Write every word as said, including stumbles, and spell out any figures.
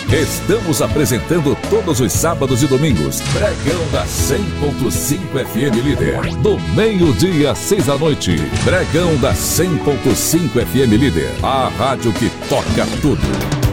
Estamos apresentando todos os sábados e domingos Bregão da cem ponto cinco F M Líder. Do meio-dia às seis da noite. Bregão da cem ponto cinco F M Líder. A rádio que toca tudo.